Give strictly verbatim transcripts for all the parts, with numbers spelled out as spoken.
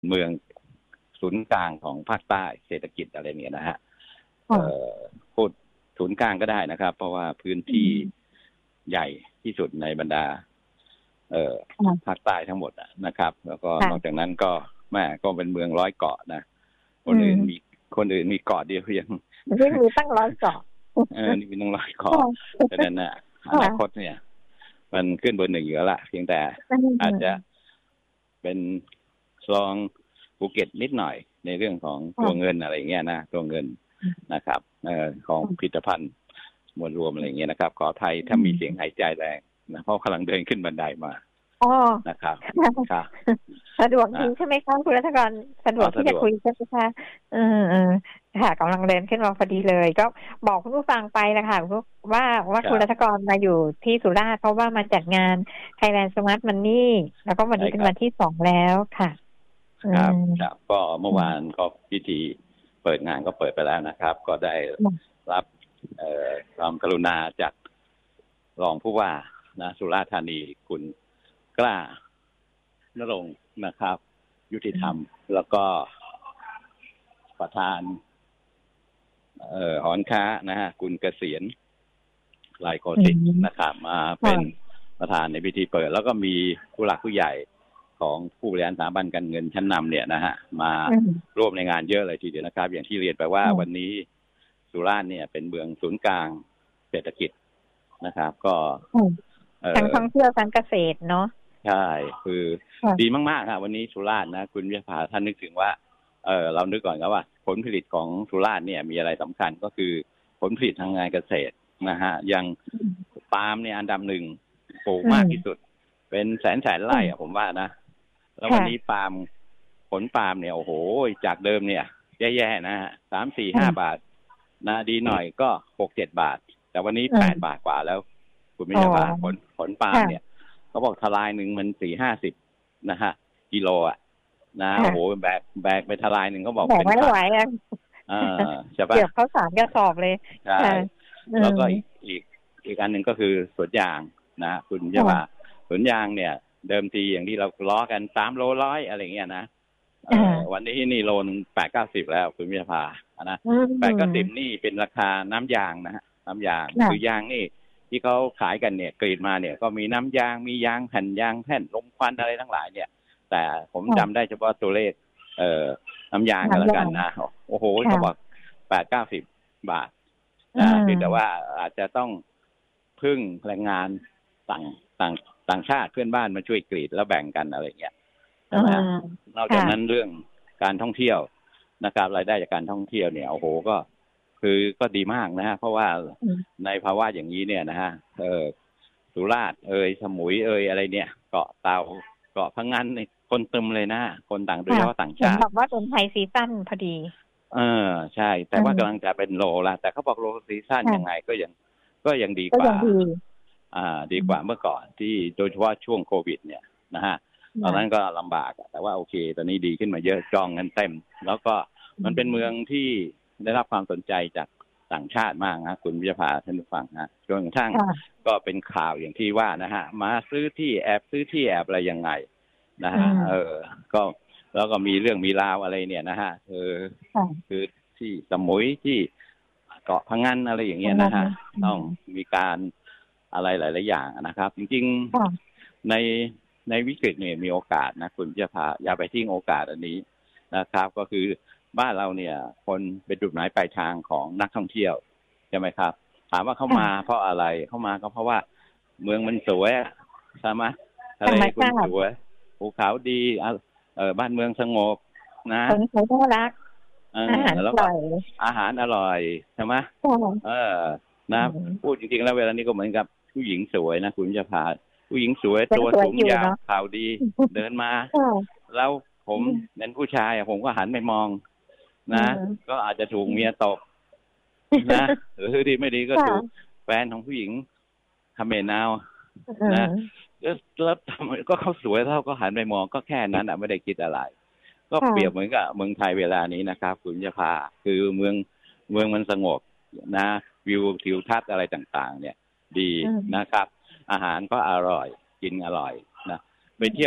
เมืองศูนย์กลางของภาคใต้เศรษฐกิจอะไรเนี่ยนะฮะเอ่อพูดศูนย์กลางก็ได้นะครับเพราะว่าพื้นที่ใหญ่ที่สุดในบรรดาเอ่อภาคใต้ทั้งหมดนะครับแล้วก็นอกจากนั้นก็แม่ก็เป็นเมืองร้อยเกาะนะคนอื่นมีคนอื่นมีเกาะเดียวยังไม่มีตั้งร้อยเกาะเออนี่มีตั้งร้อยเกาะฉะนั้นน่ะอนาคตเนี่ยมันขึ้นเบอร์หนึ่งอยู่แล้วละเพียงแต่อาจจะเป็นรองภูเก็ตนิดหน่อยในเรื่องของตัวเงินอะไรเงี้ยนะตัวเงินนะครับเอ่อของผลิตภัณฑ์มวลรวมอะไรเงี้ยนะครับขอไทยถ้ามีเสียงหายใจแรงนะเพราะกำลังเดินขึ้นบันไดมาอ๋อนะครับครับสะดวกจริงใช่ไหมคะคุณรัฐกรสะดวกที่จะคุยใช่ไหมคะเออเออค่ะกำลังเดินขึ้นมาพอดีเลยก็บอกคุณผู้ฟังไปนะคะว่าว่าคุณรัฐกรมาอยู่ที่สุราษฎร์เพราะว่ามาจัดงาน Thailand Smart Money แล้วก็วันนี้เป็นวันที่สองแล้วค่ะครับครับก็เมื่อวานก็พิธีเปิดงานก็เปิดไปแล้วนะครับก็ได้รับเอ่อความกรุณาจากรองผู้ว่านะสุราษฎร์ธานีคุณกล้านรงค์นะครับยุติธรรมแล้วก็ประธานเอ่อหอนค้านะฮะคุณเกษียณลายโคสิตนะครับมาเป็นประธานในพิธีเปิดแล้วก็มีผู้หลักผู้ใหญ่ของผู้บริหารสถาบันการเงินชั้นนำเนี่ยนะฮะมาร่วมในงานเยอะเลยทีเดียวนะครับอย่างที่เรียนไปว่าวันนี้สุราษฎร์เนี่ยเป็นเมืองศูนย์กลางเศรษฐกิจนะครับก็ทั้งท่องเที่ยวทั้งเกษตรเนาะใช่คือดีมากๆครับวันนี้สุราษฎร์นะคุณวิภาท่านนึกถึงว่าเออเรานึกก่อนครับว่าผลผลิตของสุราษฎร์เนี่ยมีอะไรสำคัญก็คือผลผลิตทางงานเกษตรนะฮะอย่างปาล์มเนี่ยอันดับหนึ่งปลูกมากที่สุดเป็นแสนแสนไร่อะผมว่านะแล้ววันนี้ปาล์มผลปาล์มเนี่ยโอ้โหจากเดิมเนี่ยแย่ๆนะฮะสามสี่ห้าบาทนะดีหน่อยก็หกเจ็ดบาทแต่วันนี้แปดบาทกว่าแล้วคุณวิภาผลผลปาล์มเนี่ยเขาบอกทลายหนึ่งมันสี่ห้าสิบนะฮะกิโลอ่ะนะโอ้โหแบกแบกไปทลายหนึ่งเขาบอกเป็นไม่ไหวอ่ะอ่าใช่ปะเกี่ยวเขาสามกระสอบเลยใช่แล้วก็อีกอีกอีกอันหนึ่งก็คือสวนยางนะคุณใช่ปะสวนยางเนี่ยเดิมทีอย่างที่เราล้อกันสามโลร้อยอะไรเงี้ยนะวันนี้นี่โลนึงแปดเก้าสิบแล้วคุณวิภานะแปดเก้าสิบนี่เป็นราคาน้ำยางนะฮะน้ำยางคือยางนี่ที่เขาขายกันเนี่ยกรีดมาเนี่ยก็มีน้ำยางมียางแผ่นยางแผ่นลมควันอะไรทั้งหลายเนี่ยแต่ผมจำได้เฉพาะตัวเลขเอ่อน้ำยางกันแล้วกันนะโอ้โหเขาบอกแปดเก้าสิบบาทนะแต่ว่าอาจจะต้องพึ่งแรงงานต่างต่างต่างชาติเพื่อนบ้านมาช่วยกรีดแล้วแบ่งกันอะไรเงี้ยนะนอกจากนั้นเรื่องการท่องเที่ยวนะครับรายได้จากการท่องเที่ยวเนี่ยโอ้โหก็คือก็ดีมากนะฮะเพราะว่าในภาวะอย่างนี้เนี่ยนะฮะเออสุราษฎร์เอ่ยสมุยเอ่ยอะไรเนี่ยเกาะเต่าเกาะพังงานนี่คนเต็มเลยนะคนต่างโดยเฉพาะต่างชาติแบบว่าเป็นไฮซีซั่นพอดีเออใช่แต่ว่ากำลังจะเป็นโลละแต่เขาบอกโลซีซั่นยังไงก็ยังก็ยังดีกว่าอ่าดีกว่าเมื่อก่อนที่โดยเฉพาะช่วงโควิดเนี่ยนะฮะตอนนั้นก็ลำบากแต่ว่าโอเคตอนนี้ดีขึ้นมาเยอะจองกันเต็มแล้วก็มันเป็นเมืองที่ได้รับความสนใจจากต่างชาติมากนะคุณวิภาท่านผู้ฟังนะจนกระทั่งก็เป็นข่าวอย่างที่ว่านะฮะมาซื้อที่แอบซื้อที่แอบอะไรยังไงนะฮะเออก็แล้วก็มีเรื่องมีราวอะไรเนี่ยนะฮะเออคือที่สมุยที่เกาะพังงานอะไรอย่างเงี้ยนะฮะต้องมีการอะไรหลายๆอย่างนะครับจริงๆในในวิกฤตเนี่ยมีโอกาสนะคุณวิภาอย่าไปทิ้งโอกาสอันนี้นะครับก็คือบ้านเราเนี่ยคนเป็นจุดหมายปลายทางของนักท่องเที่ยวใช่ไหมครับถามว่าเข้ามาเพราะอะไรเข้ามาก็เพราะว่าเมืองมันสวยใช่ไหมทะเลคุณสวยภูเขาดีเออบ้านเมืองสงบนะคนเขาน่ารักอาหารอร่อยอาหารอร่อยใช่ไหมเออนะพูดจริงๆแล้วเวลานี้ก็เหมือนกับผู้หญิงสวยนะคุณจะพาผู้หญิงสวยตัวสูงยาวขาวดีเดินมาแล้วผมเป็นผู้ชายผมก็หันไปมองนะก็อาจจะถูกเมียตบนะหรือดีไม่ดีก็ถูกแฟนของผู้หญิงทำเมนาวนะแล้วก็เขาสวยเท่าก็หันไปมองก็แค่นั้นอ่ะไม่ได้คิดอะไรก็เปรียบเหมือนกับเมืองไทยเวลานี้นะครับคุณจะพาคือเมืองเมืองมันสงบนะวิวทิวทัศน์อะไรต่างๆเนี่ยดีนะครับอาหารก็อร่อยกินอร่อยนะไปเทียบกับ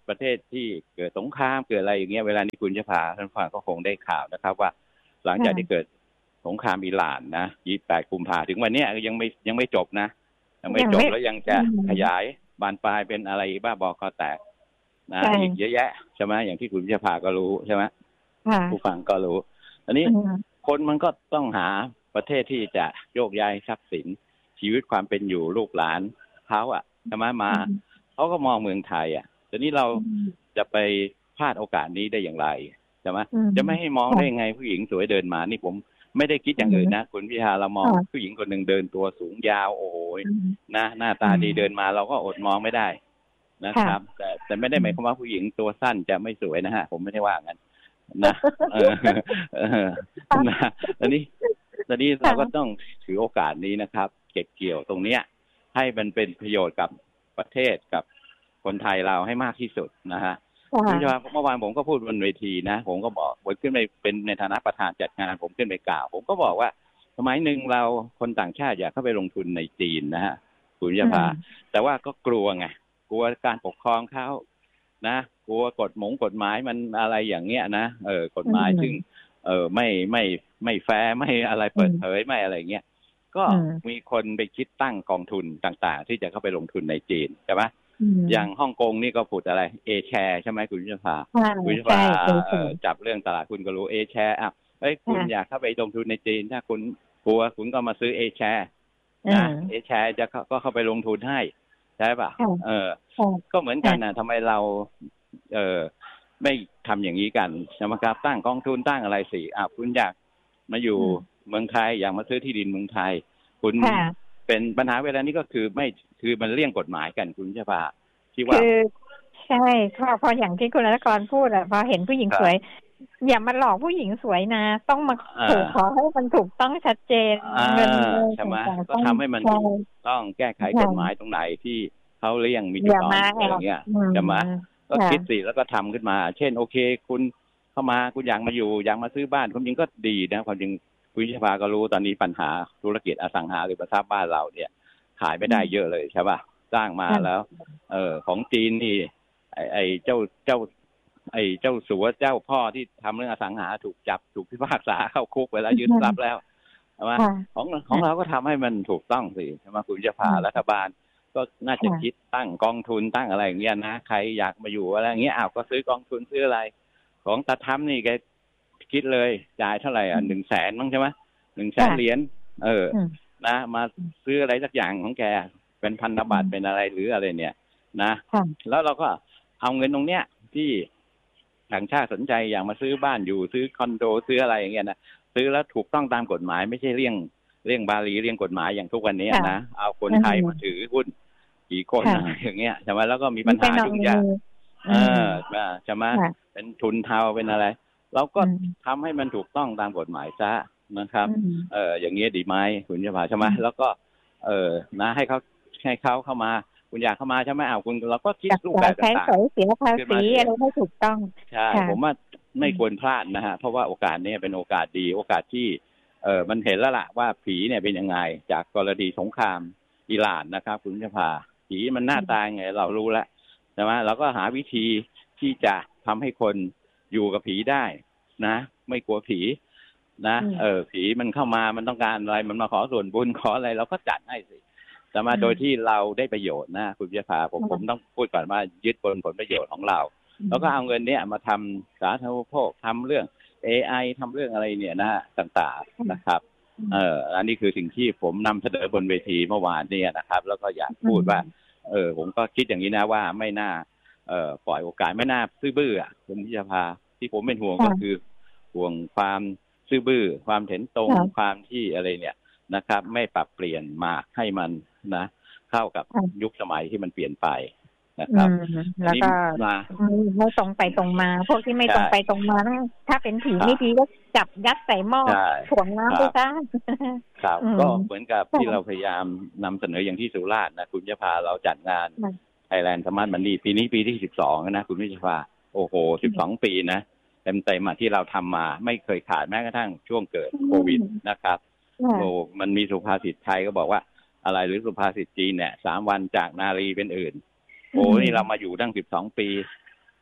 ประเทศที่เกิดสงครามเกิดอะไรอย่างเงี้ยเวลานี้คุณจะพาท่านฟังก็คงได้ข่าวนะครับว่าหลังจากที่เกิดสงครามอิหร่านนะยี่สิบแปดกุมภาถึงวันนี้ยังไม่ยังไม่จบนะยังไม่จบแล้วยังจะขยายบานปลายเป็นอะไรบ้าบอคอแตกนะอีกเยอะแยะใช่ไหมอย่างที่คุณจะพาก็รู้ใช่ไหมผู้ฟังก็รู้อันนี้คนมันก็ต้องหาประเทศที่จะโยกย้ายทรัพย์สินชีวิตความเป็นอยู่ลูกหลานเขาอ่ะใช่ไหมมาเขาก็มองเมืองไทยอ่ะทีนี้เราจะไปพลาดโอกาสนี้ได้อย่างไรใช่ไหมจะไม่ให้มองได้ไงผู้หญิงสวยเดินมานี่ผมไม่ได้คิดอย่างอื่นนะคุณพิธาเรามองผู้หญิงคนหนึ่งเดินตัวสูงยาวโอ้โหนะหน้าตาดีเดินมาเราก็อดมองไม่ได้นะครับแต่แต่ไม่ได้หมายความว่าผู้หญิงตัวสั้นจะไม่สวยนะฮะผมไม่ได้ว่างั้นนะเออเออนะตอนนี้ตอนนี้เราก็ต้องถือโอกาสนี้นะครับเก็บเกี่ยวตรงเนี้ยให้มันเป็นประโยชน์กับประเทศกับคนไทยเราให้มากที่สุดนะฮะคุณชวาเมื่อวานผมก็พูดบนเวทีนะผมก็บอกผมขึ้นไปเป็นในฐานะประธานจัดงานผมขึ้นไปกล่าวผมก็บอกว่าสมัยหนึ่งเราคนต่างชาติอยากเข้าไปลงทุนในจีนนะฮะคุณชวาแต่ว่าก็กลัวไงกลัวการปกครองเขานะกลัวกฎหมงกฎหมายมันอะไรอย่างเงี้ยนะเออกฎหมายซึ่งเออไม่ไม่ไม่แฟร์ไม่อะไรเปิดเผยไม่อะไรเงี้ยก็มีคนไปคิดตั้งกองทุนต่างๆที่จะเข้าไปลงทุนในจีนใช่ไหมอย่างฮ่องกงนี่ก็พูดอะไรเอแชร์ใช่ไหมคุณยุทธภาคุณยุทธภาจับเรื่องตลาดคุณก็รู้เอแชร์อ่ะเฮ้ยคุณอยากเข้าไปลงทุนในจีนถ้าคุณกลัวคุณก็มาซื้อเอแชร์นะเอแชร์จะก็เข้าไปลงทุนให้ใช่ป่ะเออก็เหมือนกันนะทำไมเราเออไม่ทำอย่างนี้กันใช่ไหมครับตั้งกองทุนตั้งอะไรสิอ่ะคุณอยากมาอยู่เมืองไทยอยากมาซื้อที่ดินเมืองไทยคุณเป็นปัญหาเวลานี้ก็คือไม่คือมันเลี่ยงกฎหมายกันคุณใช่ป่ะที่ว่าคือใช่เพราะพออย่างที่คุณรัตกรพูดอ่ะพอเห็นผู้หญิงสวยอย่ามาหลอกผู้หญิงสวยนะต้องมาถูกขอให้มันถูกต้องชัดเจนเงินใช่ไหมก็ทำให้มันต้องแก้ไขกฎหมายตรงไหนที่เขาเลี่ยงมีจุดอ่อนอย่างเงี้ยจะมาก็คิดสิแล้วก็ทำขึ้นมาเช่นโอเคคุณเข้ามาคุณอยากมาอยู่อยากมาซื้อบ้านความจริงก็ดีนะความจริงคุณชิพาก็รู้ตอนนี้ปัญหาธุรกิจอสังหาริมทรัพย์บ้านเราเนี่ยขายไม่ได้เยอะเลยใช่ป่ะสร้างมาแล้วเออของจีนนี่ไอไอเจ้าเจ้าไอเจ้าสัวเจ้าพ่อที่ทำเรื่องอสังหาถูกจับถูกพิพากษาเข้าคุกไปแล้วยึดทรัพย์แล้วใช่ไหมของของเราก็ทำให้มันถูกต้องสิใช่ไหมคุณชิพารัฐบาลก็น่าจะคิดตั้งกองทุนตั้งอะไรอย่างเงี้ยนะใครอยากมาอยู่อะไรอย่างเงี้ยอ้าวก็ซื้อกองทุนซื้ออะไรของตาทำนี่แกคิดเลยจ่ายเท่าไหร่อ่ะหนึ่งแสนมั้งใช่ไหมหนึ่งแสนเหรียญเออนะมาซื้ออะไรสักอย่างของแกเป็นพันธบัตรเป็นอะไรหรืออะไรเนี่ยนะแล้วเราก็เอาเงินตรงเนี้ยที่ต่างชาติสนใจอยากมาซื้อบ้านอยู่ซื้อคอนโดซื้ออะไรอย่างเงี้ยนะซื้อแล้วถูกต้องตามกฎหมายไม่ใช่เลี่ยงเลี่ยงบาลีเลี่ยงกฎหมายอย่างทุกวันนี้นะเอาคนไทยมาถือหุ้นกี่คนอย่างเงี้ยใช่ไหมแล้วก็มีปัญหายุ่งยากเออใช่ไหมเป็นทุนเทาเป็นอะไรเราก็ทำให้มันถูกต้องตามกฎหมายซะนะครับเอออย่างเงี้ยดีไหมคุณจะพาใช่ไหมแล้วก็เออนะให้เขาให้เขาเข้ามาคุณอยากเข้ามาใช่ไหมอ้าวคุณเราก็คิดรูปแบบต่างๆเสียภาษีอะไรให้ถูกต้องใช่ผมว่าไม่ควรพลาดนะฮะเพราะว่าโอกาสนี้เป็นโอกาสดีโอกาสที่เออมันเห็นแล้วล่ะว่าผีเนี่ยเป็นยังไงจากกรณีสงครามอิหร่านนะครับคุณจะพาผีมันหน้าตาไงเรารู้แล้วใช่ไหมเราก็หาวิธีที่จะทำให้คนอยู่กับผีได้นะไม่กลัวผีนะเออผีมันเข้ามามันต้องการอะไรมันมาขอส่วนบุญขออะไรเราก็จัดให้สิแต่มาโดยที่เราได้ประโยชน์นะคุณพิพาผมผมต้องพูดก่อนว่ายึดบนผลประโยชน์ของเราแล้วก็เอาเงินเนี้ยมาทำสาธารณูปโภคทำเรื่อง เอ ไอ ทำเรื่องอะไรเนี่ยนะต่างๆนะครับเอออันนี้คือสิ่งที่ผมนำเสนอบนเวทีเมื่อวานเนี่ยนะครับแล้วก็อยากพูดว่าเออผมก็คิดอย่างนี้นะว่าไม่น่าเอ่อปล่อยโอกาสไม่น่าซื่อบื้อคุณพิพาที่ผมเป็นห่วงก็คือห่วงความซื่อบื้อความเห็นตรงความที่อะไรเนี่ยนะครับไม่ปรับเปลี่ยนมาให้มันนะเข้ากับยุคสมัยที่มันเปลี่ยนไปนะครับแล้วก็ไม่ตรงไปตรงมาพวกที่ไม่ตรงไปตรงมาถ้าเป็นผีไม่ดีก็จับยัดใส่หม้อถ่วงน้ำไปซะครับก็เหมือนกับที่เราพยายามนำเสนออย่างที่สุราษฎร์นะคุณจะพาเราจัดงาน Thailand Smart Money ปีนี้ปีที่สิบสองนะคุณวิชภาโอ้โหสิบสองปีนะเต็มๆมาที่เราทำมาไม่เคยขาดแม้กระทั่งช่วงเกิดโควิดนะครับโอ้มันมีสุภาษิตไทยก็บอกว่าอะไรหรือสุภาษิตจีนเนี่ยสามวันจากนารีเป็นอื่นโอ้นี่เรามาอยู่ตั้งสิบสองปี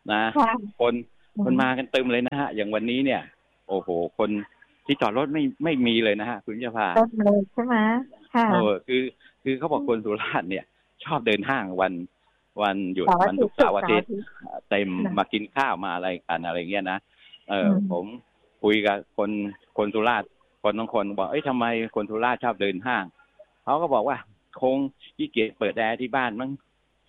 นะคนคนมากันเต็มเลยนะฮะอย่างวันนี้เนี่ยโอ้โหคนที่จอดรถไม่ไม่มีเลยนะฮะคุณเจ้าภาพเต็มเลยใช่ไหมค่ะเออคือคือเขาบอกคนสุราษฎร์เนี่ยชอบเดินห้างวันวันหยุดวันศุกร์เสาร์อาทิตย์เต็มมากินข้าวมาอะไรกันอะไรเงี้ยนะเออผมคุยกับคนคนสุราษฎร์คนบางคนบอกเอ้ยทำไมคนสุราษฎร์ชอบเดินห้างเขาก็บอกว่าคงขี้เกียจเปิดแอร์ที่บ้านมั้ง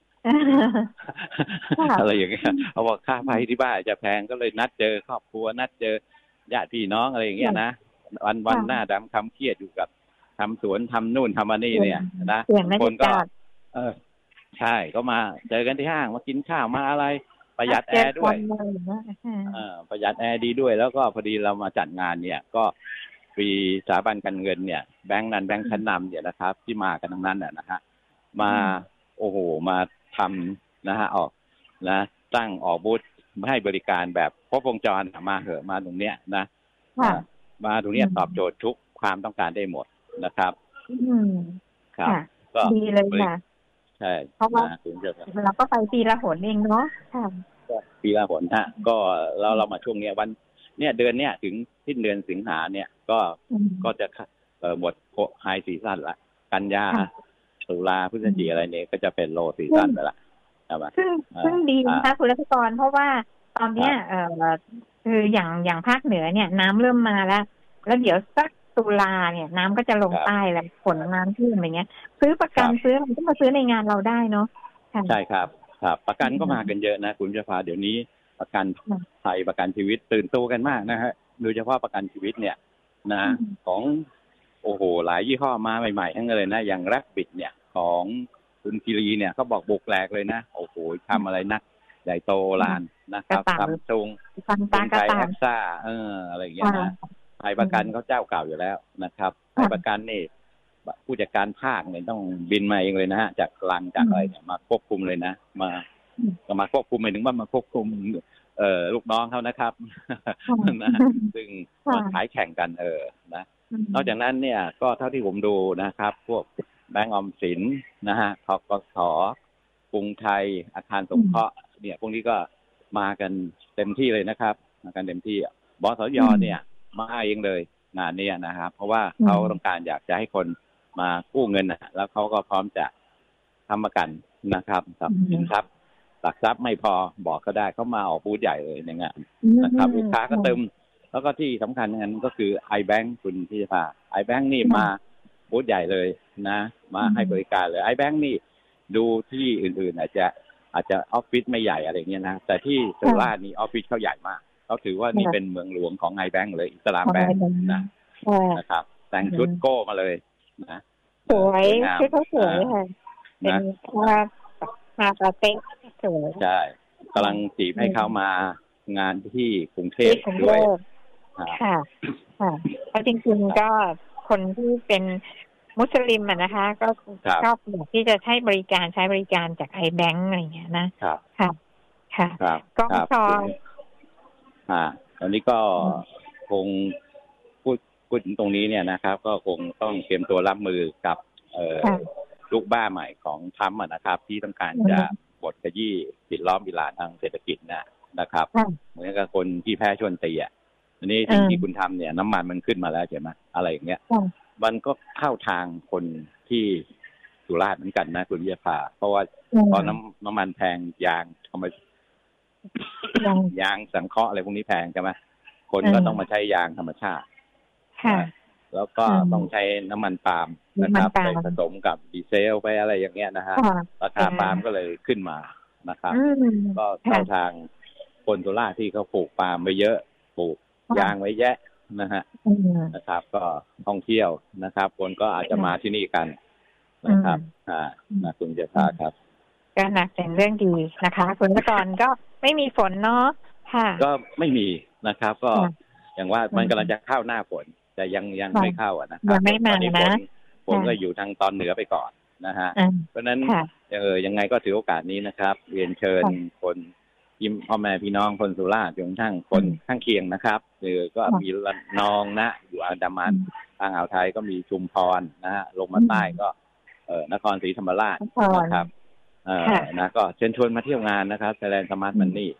อะไรอย่างเงี้ยเขาบอกค่าไฟที่บ้านจะแพงก็เลยนัดเจอครอบครัวนัดเจอญาติพี่น้องอะไรอย่างเงี้ยนะวันวันหน้าดำคำเครียดอยู่กับทำสวนทำนู่นทำอันนี้เนี่ยนะคนก็เออใช่ก็มาเจอกันที่ห้างมากินข้าวมาอะไรประหยัดแอร์ด้วยเออประหยัดแอร์ดีด้วยแล้วก็พอดีเรามาจัดงานเนี่ยก็ฟรีสถาบันการเงินเนี่ยแบงก์นั้นแบงก์ชั้นนำเนี่ยนะครับที่มากันทั้งนั้นน่ะนะฮะมาโอ้โหมาทำนะฮะออกนะตั้งออกบูธให้บริการแบบครบวงจรมาเหอะมาตรงเนี้ยนะมาตรงเนี้ยตอบโจทย์ทุกความต้องการได้หมดนะครับครับก็ดีเลยค่ะใช่เพราะว่าเราก็ไปปีละหนเองเนาะค่ะปีละหนฮะก็เราเรามาช่วงเนี้ยวันเนี่ยเดือนเนี้ยถึงสิ้นเดือนสิงหาเนี่ยก็ก็จะเอ่อหมดไฮซีซั่นละกันยาตุลาพฤศจิกายนอะไรเนี่ยก็จะเป็นโลซีซั่นไปละซึ่งซึ่งดีนะคะคุณรัชกรเพราะว่าตอนเนี้ยเอ่อคืออย่างอย่างภาคเหนือเนี่ยน้ำเริ่มมาแล้วแล้วเดี๋ยวสักตุลาเนี่ยน้ำก็จะลงใต้แล้วฝนน้ำท่วมอย่างเงี้ยซื้อประกันซื้อมันก็มาซื้อในงานเราได้เนาะใช่ครับครับประกันก็มากันเยอะนะคุณเจ้าฟ้าเดี๋ยวนี้ประกันภัยประกันชีวิตตื่นตัวกันมากนะฮะโดยเฉพาะประกันชีวิตเนี่ยนะของโอ้โหหลายยี่ห้อมาใหม่ๆทั้งนั้นเลยนะอย่างแรกบิดเนี่ยของคุณกิรีเนี่ยเขาบอกบุกแหลกเลยนะโอ้โหทำอะไรนักใหญ่โตลานนะครับซัมซุงเป็นไทยแอปซ่าเอออะไรอย่างเงี้ยนะไทยประกันเขาเจ้าเก่าอยู่แล้วนะครับไทยประกันนี่ผู้จัดการภาคเนี่ยต้องบินมาเองเลยนะฮะจากลังจากอะไรเนี่ยมาควบคุมเลยนะมาก็มาควบคุมหมายถึงว่ามาควบคุมเอ่อลูกน้องเขานะครับนะซึ่งมาขายแข่งกันเออนะนอกจากนั้นเนี่ยก็เท่าที่ผมดูนะครับพวกแบงก์ออมสินนะฮะธกส.กรุงไทยอาคารสงเคราะห์เนี่ยพวกนี้ก็มากันเต็มที่เลยนะครับมากันเต็มที่บสย.เนี่ยมาเองเลยงานนี้นะครับเพราะว่าเขาต้องการอยากจะให้คนมากู้เงินนะแล้วเขาก็พร้อมจะทำประกันนะครับกับสินทรัพย์หลักทรัพย์ไม่พอบอกก็ได้เขามาออกบูธใหญ่เลยในงานนะครับลูกค้าก็เติมแล้วก็ที่สำคัญนั้นก็คือ iBank คุณพิชภา iBank นี่มาบูธใหญ่เลยนะมาให้บริการเลย iBank นี่ดูที่อื่นๆอาจจะอาจจะออฟฟิศไม่ใหญ่อะไรเงี้ยนะแต่ที่สุราษฎร์นี่ออฟฟิศเขาใหญ่มากเขาถือว่านี่เป็นเมืองหลวงของ iBank เลยอิสลามแบงค์นะนะครับแต่งชุดโก้มาเลยนะสวยชุดเขาสวยค่ะเป็นภาพภาพเต็กสวยใช่กำลังจีบให้เข้ามางานที่กรุงเทพด้วยค่ะค่ะเพราะจริงๆก็คนที่เป็นมุสลิมอ่ะนะคะก็ชอบอยากที่จะใช้บริการใช้บริการจาก iBank อะไรอย่างเงี้ยนะครับค่ะค่ะก็ชอบอ่าตอนนี้ก็คงพูดพูดถึงตรงนี้เนี่ยนะครับก็คงต้องเตรียมตัวรับมือกับเอ่อลูกบ้าใหม่ของทรัมป์นะครับที่ต้องการจะบดขยี้ปิดล้อมอิหร่านทางเศรษฐกิจนะนะครับเหมือนกับคนที่แพ้ชวนตีอ่ะอันนี้สิ่งที่คุณทำเนี่ยน้ำมันมันขึ้นมาแล้วใช่ไหมอะไรอย่างเงี้ยมันก็เข้าทางคนที่สุราษฎร์เหมือนกันนะคุณวิทยาภาเพราะว่าพอน้ำน้ำมันแพงยางทำไมยางสังเคราะห์อะไรพวกนี้แพงใช่ไหมคนก็ต้องมาใช้ยางธรรมชาติแล้วก็ต้องใช้น้ำมันปาล์มนะครับไปผสมกับดีเซลไปอะไรอย่างเงี้ยนะฮะราคาปาล์มก็เลยขึ้นมานะครับก็เข้าทางคนสุราษฎร์ที่เขาปลูกปาล์มไว้เยอะปลูกยางไว้แยะนะฮะนะครับก็ท่องเที่ยวนะครับคนก็อาจจะมาที่นี่กันนะครับอ่านะคุณเจษาครับก็นักเป็นเรื่องดีนะคะคุณรัชกรก็ไม่มีฝนเนาะค่ะก็ไม่มีนะครับก็อย่างว่ามันกำลังจะเข้าหน้าฝนแต่ยังยังไม่เข้าอ่ะนะครับยังไม่มานะฝนก็อยู่ทางตอนเหนือไปก่อนนะฮะเพราะนั้นเออยังไงก็ถือโอกาสนี้นะครับเรียนเชิญคนยิมพ่อแม่พี่น้องคนสุราษฎร์จนทั้งคนข้างเคียงนะครับคือก็มีระนองนะอยู่อันดามันทางอ่าวไทยก็มีชุมพรนะฮะลงมาใต้ก็เออนครศรีธรรมราชนะครับเออนะก็เชิญชวนมาเที่ยวงานนะครับ Thailand Smart Money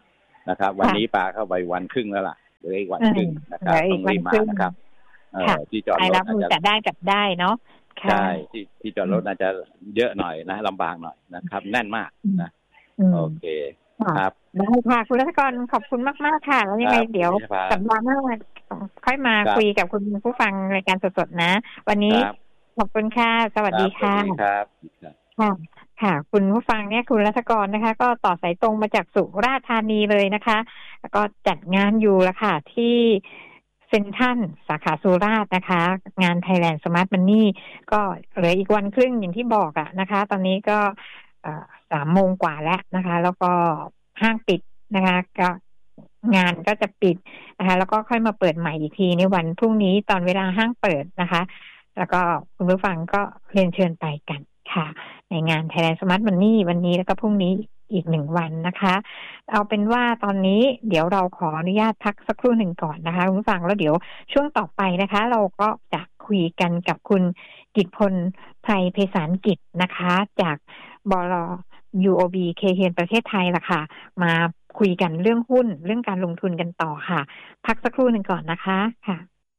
นะครับวันนี้ปาเข้าไปวันครึ่งแล้วล่ะเหลืออีกวันครึ่งนะครับต้องรีบมานะครับที่จอดรถอาจจะได้จับได้เนาะใช่ที่ที่จอดรถอาจจะเยอะหน่อยนะลำบากหน่อยนะครับแน่นมากนะโอเคครับได้ค่ะคุณรัตกรขอบคุณมากๆค่ะแล้วยังไงเดี๋ยวสัปดาห์หน้าค่อยมาคุยกับคุณผู้ฟังรายการสดๆนะวันนี้ขอบคุณค่ะสวัสดีค่ะครับค่ะค่ะคุณผู้ฟังเนี่ยคุณรัตกรนะคะก็ต่อสายตรงมาจากสุราษฎร์ธานีเลยนะคะแล้วก็จัดงานอยู่ละค่ะที่เซ็นทรัลสาขาสุราษฎร์นะคะงาน Thailand Smart Money ก็เหลืออีกวันครึ่งอย่างที่บอกอะนะคะตอนนี้ก็สามโมงกว่าแล้วนะคะแล้วก็ห้างปิดนะคะก็งานก็จะปิดนะคะแล้วก็ค่อยมาเปิดใหม่อีกทีในวันพรุ่งนี้ตอนเวลาห้างเปิดนะคะแล้วก็คุณผู้ฟังก็เรียนเชิญไปกันค่ะในงาน Thailand Smart Money วันนี้แล้วก็พรุ่งนี้อีกหนึ่งวันนะคะเอาเป็นว่าตอนนี้เดี๋ยวเราขออนุญาตพักสักครู่หนึ่งก่อนนะคะคุณผู้ฟังแล้วเดี๋ยวช่วงต่อไปนะคะเราก็จะคุยกันกับคุณกิตพลไพรไพศาลกิจนะคะจากบล. ยู โอ บี เคเฮียนประเทศไทยล่ะค่ะมาคุยกันเรื่องหุ้นเรื่องการลงทุนกันต่อค่ะพักสักครู่หนึ่งก่อนนะคะค่ะ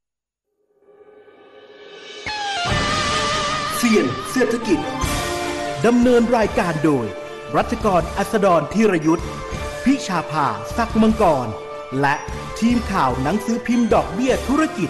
เสี่ยงเศรษฐกิจดำเนินรายการโดยรัชกรอัสดรธีรยุทธพิชาภาศักดิ์มังกรและทีมข่าวหนังสือพิมพ์ดอกเบี้ยธุรกิจ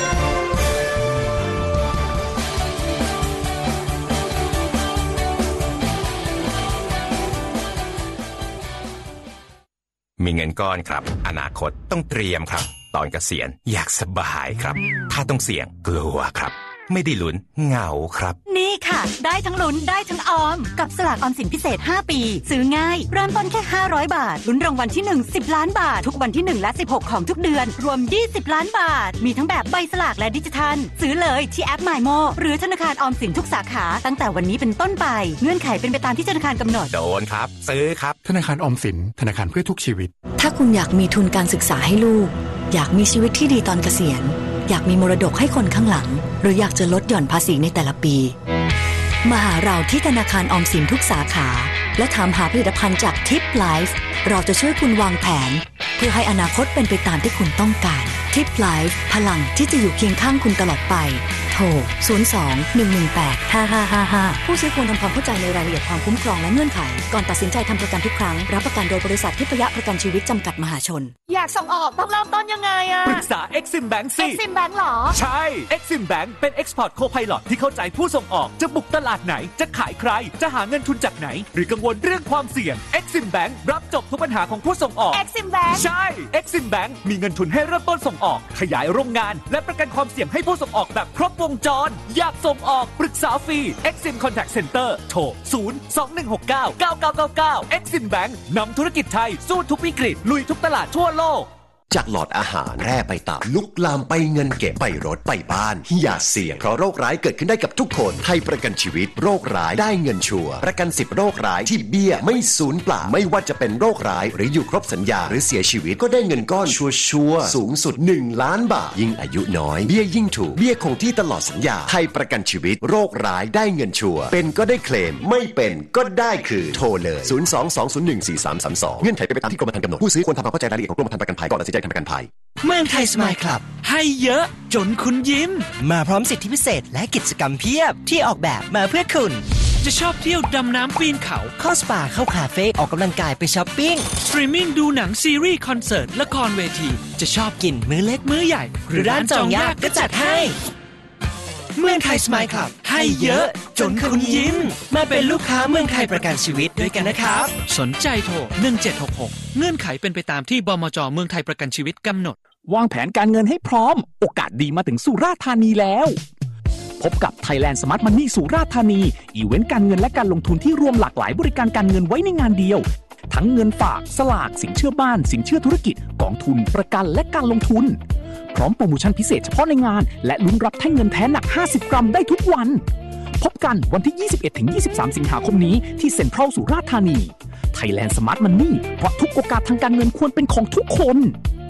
มีเงินก้อนครับอนาคตต้องเตรียมครับตอนเกษียณอยากสบายครับถ้าต้องเสี่ยงกลัวครับไม่ได้ลุ้นเหงาครับนี่ค่ะได้ทั้งลุ้นได้ทั้งออมกับสลากออมสินพิเศษห้าปีซื้อง่ายเริ่มต้นแค่ห้าร้อยบาทลุ้นรางวัลที่หนึ่ง สิบล้านบาททุกวันที่หนึ่งและสิบหกของทุกเดือนรวมยี่สิบล้านบาทมีทั้งแบบใบสลากและดิจิทัลซื้อเลยที่แอป มาย โม หรือธนาคารออมสินทุกสาขาตั้งแต่วันนี้เป็นต้นไปเงื่อนไขเป็นไปตามที่ธนาคารกำหนดโดนครับซื้อครับธนาคารออมสินธนาคารเพื่อทุกชีวิตถ้าคุณอยากมีทุนการศึกษาให้ลูกอยากมีชีวิตที่ดีตอนเกษียณอยากมีมรดกให้คนข้างหลังหรืออยากจะลดหย่อนภาษีในแต่ละปีมาหาเราที่ธนาคารออมสินทุกสาขาและถามหาผลิตภัณฑ์จากทิปไลฟ์เราจะช่วยคุณวางแผนเพื่อให้อนาคตเป็นไปตามที่คุณต้องการทิปไลฟ์พลังที่จะอยู่เคียงข้างคุณตลอดไปโทรศูนย์ สอง หนึ่ง หนึ่ง แปด ห้า ห้า ห้า ห้าผู้ซื้อควรทำความเข้าใจในรายละเอียดความคุ้มครองและเงื่อนไขก่อนตัดสินใจทำประกันทุกครั้งรับประกันโดยบริษัททิพยประกันชีวิตจำกัดมหาชนอยากส่งออกต้องเริ่มต้นยังไงอะปรึกษา Exim Bank สิ Exim Bank หรอใช่ Exim Bank เป็น Export Co-Pilot ที่เข้าใจผู้ส่งออกจะบุกตลาดไหนจะขายใครจะหาเงินทุนจากไหนหรือกังวลเรื่องความเสี่ยง Exim Bank รับจบทุกปัญหาของผู้ส่งออก Exim Bank ใช่ Exim Bank มีเงินทุนให้เริ่มต้นส่งออกขยายโรงงานและประกันความเสี่ยงให้ผู้ส่งออกแบบครบวงจรอยากส่งออกปรึกษาฟรี Exim Contact Center โทร ศูนย์ สอง หนึ่ง หก เก้า เก้า เก้า เก้า เก้า Exim Bank นำธุรกิจไทยสู้ทุกวิกฤตลุยทุกตลาดทั่วโลกจากหลอดอาหารแร่ไปตับลุกลามไปเงินเก็บไปรถไปบ้านอย่าเสี่ยงเพราะโรคร้ายเกิดขึ้นได้กับทุกคนไทยประกันชีวิตโรคร้ายได้เงินชัวร์ประกันสิบโรคร้ายที่เบี้ยไม่สูญเปล่าไม่ว่าจะเป็นโรคร้ายหรืออยู่ครบสัญญาหรือเสียชีวิตก็ได้เงินก้อนชัวร์สูงสุดหนึ่งล้านบาทยิ่งอายุน้อยเบี้ยยิ่งถูกเบี้ยคงที่ตลอดสัญญาไทยประกันชีวิตโรคร้ายได้เงินชัวร์เป็นก็ได้เคลมไม่เป็นก็ได้คืนโทรเลยศูนย์ สอง สอง ศูนย์ หนึ่ง สี่ สาม สาม สองเงื่อนไขเป็นไปตามที่กรมธรรม์กำหนดผู้ซื้อควรทำความเข้าใจรายละเอียดของกรมธรรม์ประกันภัยก่อนตัดสินใจทำประกันภัยเมืองไทยสมายคลับให้เยอะจนคุณยิ้มมาพร้อมสิทธิพิเศษและกิจกรรมเพียบที่ออกแบบมาเพื่อคุณจะชอบเที่ยวดำน้ำปีนเขาเข้าสปาเข้าคาเฟ่ออกกำลังกายไปช้อปปิ้งสตรีมมิ่งดูหนังซีรีส์คอนเสิร์ตละครเวทีจะชอบกินมื้อเล็กมื้อใหญ่หรือร้านจองยากก็จัดให้เมืองไทยสมายคลับให้เยอะจนคุณยิ้มมาเป็นลูกค้าเมืองไทยประกันชีวิตด้วยกันนะครับสนใจโทรหนึ่ง เจ็ด หก หกเงื่อนไขเป็นไปตามที่บมจ.เมืองไทยประกันชีวิตกำหนดวางแผนการเงินให้พร้อมโอกาสดีมาถึงสุราษฎร์ธานีแล้วพบกับ Thailand Smart Money สุราษฎร์ธานีอีเวนต์การเงินและการลงทุนที่รวมหลากหลายบริการการเงินไว้ในงานเดียวทั้งเงินฝากสลากสินเชื่อบ้านสินเชื่อธุรกิจกองทุนประกันและการลงทุนพร้อมโปรโมชั่นพิเศษเฉพาะในงานและลุ้นรับแท่งเงินแท้หนักห้าสิบกรัมได้ทุกวันพบกันวันที่ ยี่สิบเอ็ดถึงยี่สิบสาม สิงหาคมนี้ที่เซ็นทรัลสุราษฎร์ธานี Thailand Smart Money เพราะทุกโอกาสทางการเงินควรเป็นของทุกคน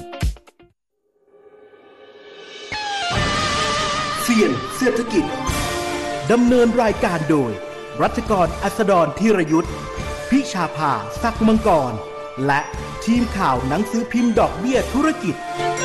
เสี่ยงเศรษฐกิจดำเนินรายการโดยรัชกรอัสดรธีรยุทธพิชาภาศักดิ์มังกรและทีมข่าวหนังสือพิมพ์ดอกเบี้ยธุรกิจ